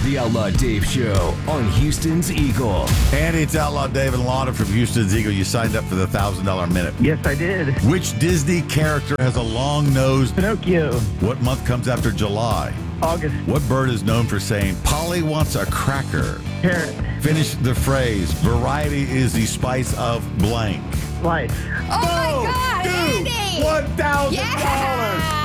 The Outlaw Dave Show on Houston's Eagle. And it's Outlaw Dave and Lana from Houston's Eagle. You signed up for the $1,000 minute. Yes, I did. Which Disney character has a long nose? Pinocchio. What month comes after July? August. What bird is known for saying, Polly wants a cracker? Parrot. Finish the phrase, variety is the spice of blank. Life. Oh my God, Andy! $1,000! Yeah!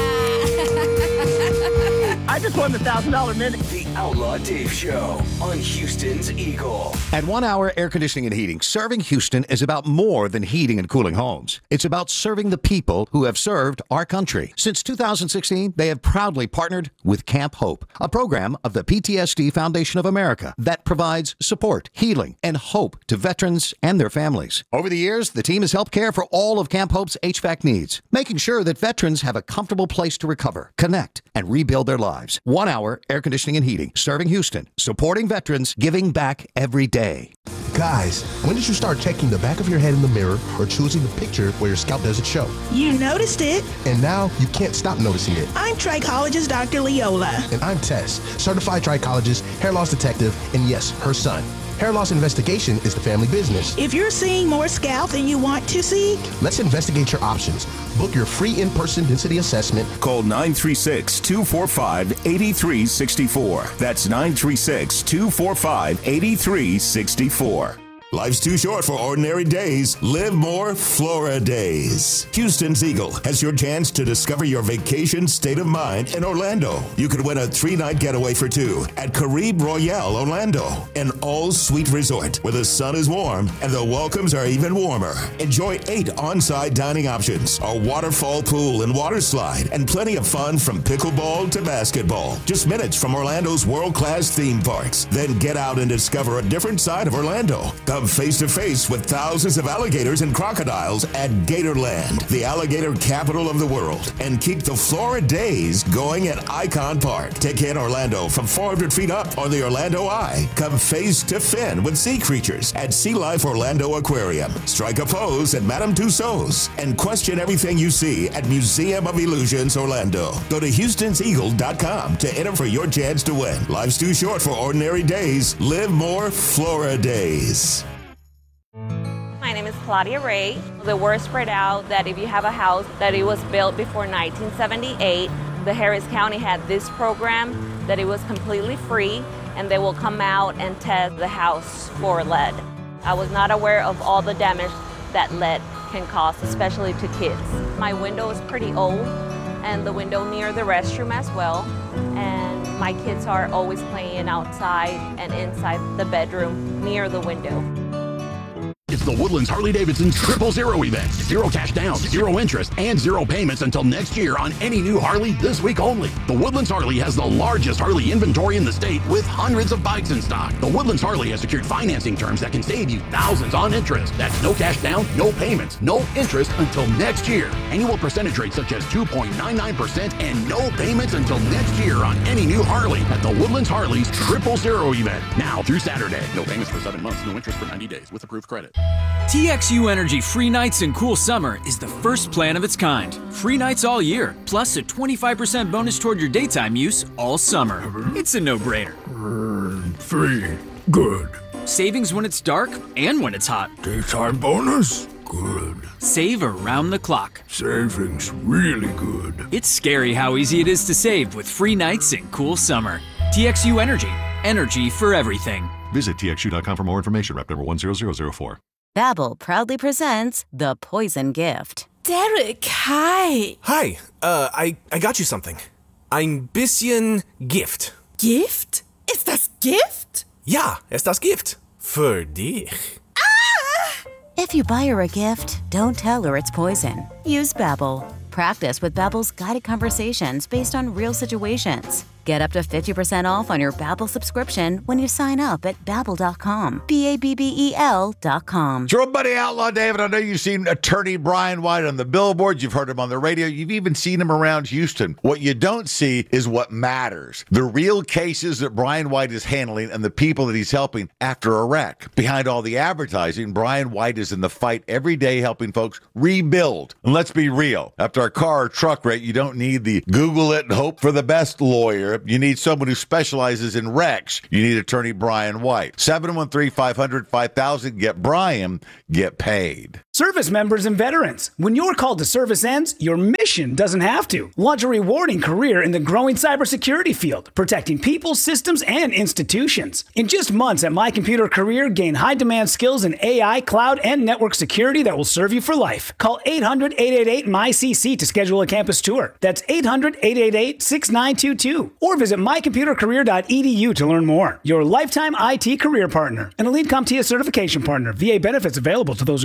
I just won the $1,000 minute. The Outlaw Dave Show on Houston's Eagle. At 1 Hour Air Conditioning and Heating, serving Houston is about more than heating and cooling homes. It's about serving the people who have served our country. Since 2016, they have proudly partnered with Camp Hope, a program of the PTSD Foundation of America that provides support, healing, and hope to veterans and their families. Over the years, the team has helped care for all of Camp Hope's HVAC needs, making sure that veterans have a comfortable place to recover, connect, and rebuild their lives. 1 Hour Air Conditioning and Heating, serving Houston, supporting veterans, giving back every day. Guys, when did you start checking the back of your head in the mirror or choosing the picture where your scalp doesn't show? You noticed it. And now you can't stop noticing it. I'm trichologist Dr. Leola. And I'm Tess, certified trichologist, hair loss detective, and yes, her son. Hair loss investigation is the family business. If you're seeing more scalp than you want to see, let's investigate your options. Book your free in-person density assessment. Call 936-245-8364. That's 936-245-8364. Life's too short for ordinary days. Live more Flora days. Houston's Eagle has your chance to discover your vacation state of mind in Orlando. You could win a 3-night getaway for two at Caribe Royale Orlando, an all-suite resort where the sun is warm and the welcomes are even warmer. Enjoy 8 on-site dining options, a waterfall pool and water slide, and plenty of fun from pickleball to basketball. Just minutes from Orlando's world-class theme parks. Then get out and discover a different side of Orlando. Come face to face with thousands of alligators and crocodiles at Gatorland, the alligator capital of the world, and keep the Flora days going at Icon Park. Take in Orlando from 400 feet up on the Orlando Eye. Come face to fin with sea creatures at Sea Life Orlando Aquarium. Strike a pose at Madame Tussauds and question everything you see at Museum of Illusions Orlando. Go to Houston'sEagle.com to enter for your chance to win. Life's too short for ordinary days. Live more Flora days. My name is Claudia Ray. The word spread out that if you have a house that it was built before 1978, the Harris County had this program that it was completely free and they will come out and test the house for lead. I was not aware of all the damage that lead can cause, especially to kids. My window is pretty old and the window near the restroom as well. And my kids are always playing outside and inside the bedroom near the window. It's the Woodlands Harley-Davidson 000 event. 0 cash down, 0 interest, and 0 payments until next year on any new Harley this week only. The Woodlands Harley has the largest Harley inventory in the state with hundreds of bikes in stock. The Woodlands Harley has secured financing terms that can save you thousands on interest. That's no cash down, no payments, no interest until next year. Annual percentage rates such as 2.99% and no payments until next year on any new Harley at the Woodlands Harley's 000 event. Now through Saturday. No payments for 7 months, no interest for 90 days with approved credit. TXU Energy Free Nights and Cool Summer is the first plan of its kind. Free nights all year, plus a 25% bonus toward your daytime use all summer. It's a no-brainer. Free. Good. Savings when it's dark and when it's hot. Daytime bonus? Good. Save around the clock. Savings really good. It's scary how easy it is to save with free nights and cool summer. TXU Energy. Energy for everything. Visit TXU.com for more information. Rep number 10004. Babbel proudly presents The Poison Gift. Derek, hi. Hi, I got you something. Ein bisschen Gift. Gift? Ist das Gift? Ja, ist das Gift. Für dich. Ah! If you buy her a gift, don't tell her it's poison. Use Babbel. Practice with Babbel's guided conversations based on real situations. Get up to 50% off on your Babbel subscription when you sign up at Babbel.com. Babbel.com. It's your buddy Outlaw David. I know you've seen attorney Brian White on the billboards. You've heard him on the radio. You've even seen him around Houston. What you don't see is what matters. The real cases that Brian White is handling and the people that he's helping after a wreck. Behind all the advertising, Brian White is in the fight every day helping folks rebuild. And let's be real. After a car or truck wreck, you don't need the Google it and hope for the best lawyer. Or you need someone who specializes in wrecks, you need attorney Brian White. 713-500-5000. Get Brian, get paid. Service members and veterans, when your call to service ends, your mission doesn't have to. Launch a rewarding career in the growing cybersecurity field, protecting people, systems, and institutions. In just months at My Computer Career, gain high-demand skills in AI, cloud, and network security that will serve you for life. Call 800-888-MyCC to schedule a campus tour. That's 800-888-6922. Or visit mycomputercareer.edu to learn more. Your lifetime IT career partner. An Elite CompTIA certification partner. VA benefits available to those